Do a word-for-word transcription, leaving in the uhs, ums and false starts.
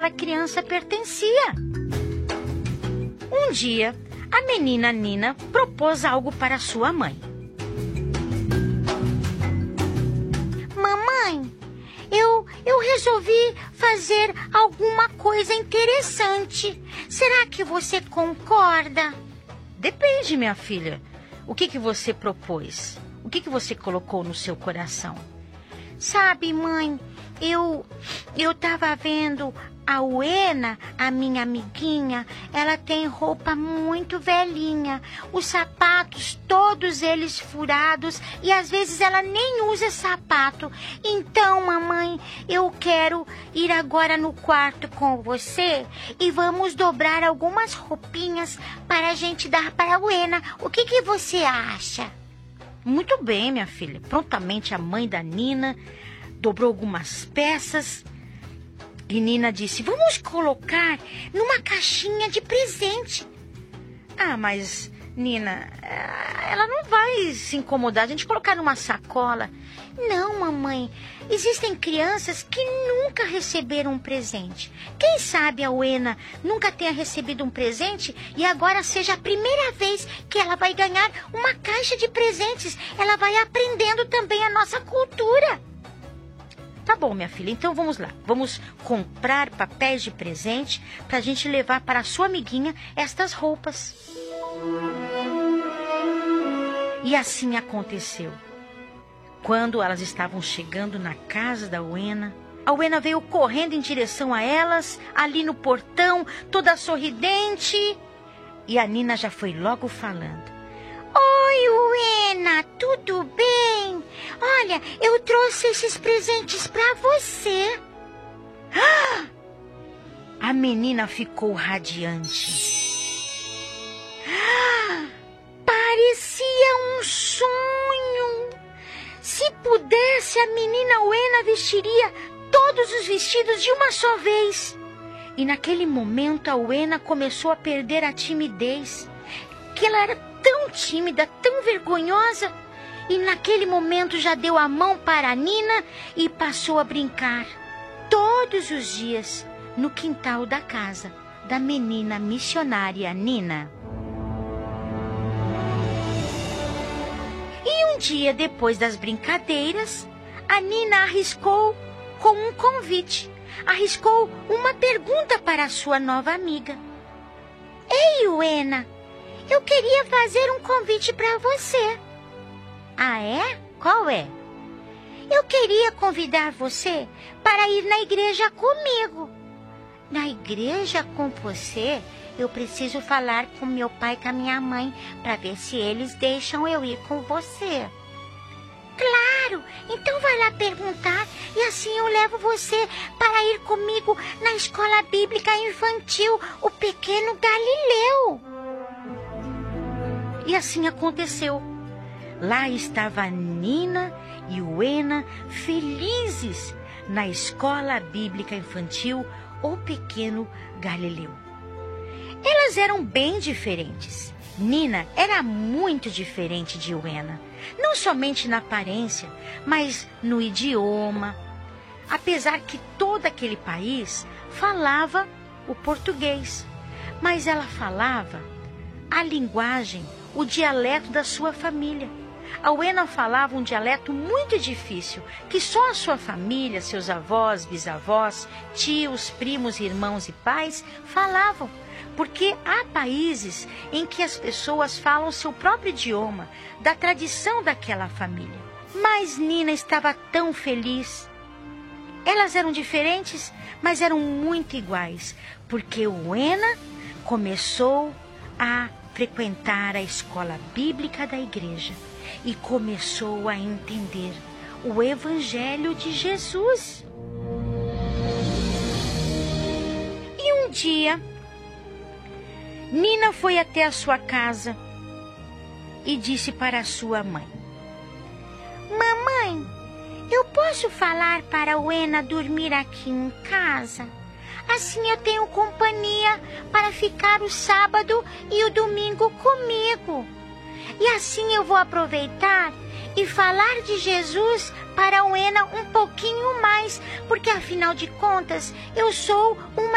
aquela criança pertencia. Um dia, a menina Nina propôs algo para sua mãe. Mamãe, eu, eu resolvi fazer alguma coisa interessante. Será que você concorda? Depende, minha filha. O que, que você propôs? O que, que você colocou no seu coração? Sabe, mãe, eu eu tava vendo a Uena, a minha amiguinha, ela tem roupa muito velhinha, os sapatos, todos eles furados, e às vezes ela nem usa sapato. Então, mamãe, eu quero ir agora no quarto com você e vamos dobrar algumas roupinhas para a gente dar para a Uena. O que, que você acha? Muito bem, minha filha. Prontamente a mãe da Nina dobrou algumas peças e Nina disse: vamos colocar numa caixinha de presente. Ah, mas Nina, ela não vai se incomodar a gente colocar numa sacola. Não, mamãe, existem crianças que nunca receberam um presente. Quem sabe a Uena nunca tenha recebido um presente e agora seja a primeira vez que ela vai ganhar uma caixa de presentes. Ela vai aprendendo também a nossa cultura. Tá bom, minha filha, então vamos lá. Vamos comprar papéis de presente para a gente levar para a sua amiguinha estas roupas. E assim aconteceu. Quando elas estavam chegando na casa da Uena, a Uena veio correndo em direção a elas, ali no portão, toda sorridente. E a Nina já foi logo falando: oi, Uena, tudo bem? Olha, eu trouxe esses presentes para você. Ah! A menina ficou radiante. Ah! Parecia um sonho. Se pudesse, a menina Uena vestiria todos os vestidos de uma só vez. E naquele momento a Uena começou a perder a timidez, que ela era tão tímida, tão vergonhosa. E naquele momento já deu a mão para a Nina e passou a brincar todos os dias no quintal da casa da menina missionária Nina. E um dia depois das brincadeiras, a Nina arriscou com um convite. Arriscou uma pergunta para a sua nova amiga. Ei, Uena, eu queria fazer um convite para você. Ah, é? Qual é? Eu queria convidar você para ir na igreja comigo. Na igreja com você? Eu preciso falar com meu pai e com a minha mãe para ver se eles deixam eu ir com você. Claro! Então vai lá perguntar e assim eu levo você para ir comigo na escola bíblica infantil, o Pequeno Galileu. E assim aconteceu. Lá estava Nina e Uena felizes na escola bíblica infantil, o Pequeno Galileu. Elas eram bem diferentes. Nina era muito diferente de Uena, não somente na aparência, mas no idioma. Apesar que todo aquele país falava o português, mas ela falava a linguagem, o dialeto da sua família. A Uena falava um dialeto muito difícil, que só a sua família, seus avós, bisavós, tios, primos, irmãos e pais falavam. Porque há países em que as pessoas falam o seu próprio idioma, da tradição daquela família. Mas Nina estava tão feliz. Elas eram diferentes, mas eram muito iguais, porque Uena começou a frequentar a escola bíblica da igreja e começou a entender o Evangelho de Jesus. E um dia, Nina foi até a sua casa e disse para a sua mãe: Mamãe, eu posso falar para Uena dormir aqui em casa? Assim eu tenho companhia para ficar o sábado e o domingo comigo. E assim eu vou aproveitar e falar de Jesus para Uena um pouquinho mais, porque afinal de contas eu sou uma